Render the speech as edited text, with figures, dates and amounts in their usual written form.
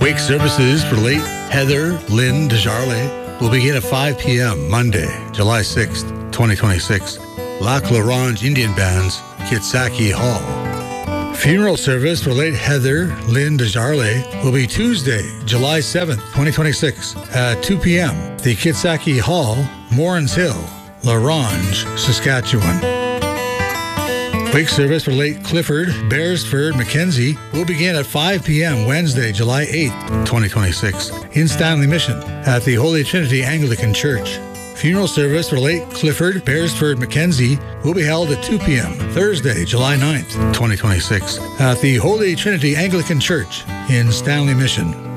Wake services for late Heather Lynn Desjardins will begin at 5 p.m. Monday, July 6th, 2026. Lac La Ronge Indian Band's Kitsaki Hall. Funeral service for late Heather Lynn Desjardins will be Tuesday, July 7th, 2026 at 2 p.m. The Kitsaki Hall, Morans Hill, La Ronge, Saskatchewan. Wake service for late Clifford Beresford Mackenzie will begin at 5 p.m. Wednesday, July 8th, 2026 in Stanley Mission at the Holy Trinity Anglican Church. Funeral service for late Clifford Beresford Mackenzie will be held at 2 p.m. Thursday, July 9th, 2026 at the Holy Trinity Anglican Church in Stanley Mission.